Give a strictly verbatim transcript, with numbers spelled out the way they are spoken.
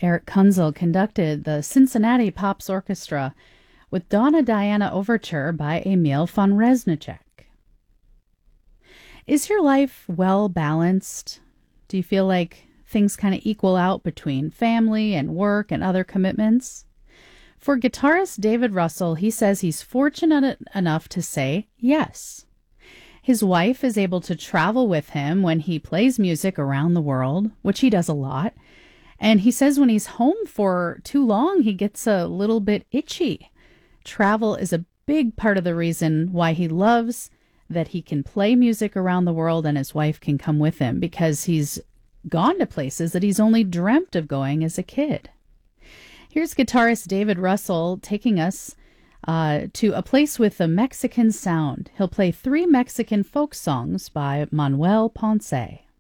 Eric Kunzel conducted the Cincinnati Pops Orchestra with Donna Diana Overture by Emil von Reznicek. Is your life well balanced? Do you feel like things kind of equal out between family and work and other commitments? For guitarist David Russell, he says he's fortunate enough to say yes. His wife is able to travel with him when he plays music around the world, which he does a lot. And he says when he's home for too long, he gets a little bit itchy. Travel is a big part of the reason why he loves that he can play music around the world and his wife can come with him, because he's gone to places that he's only dreamt of going as a kid. Here's guitarist David Russell taking us uh, to a place with a Mexican sound. He'll play three Mexican folk songs by Manuel Ponce.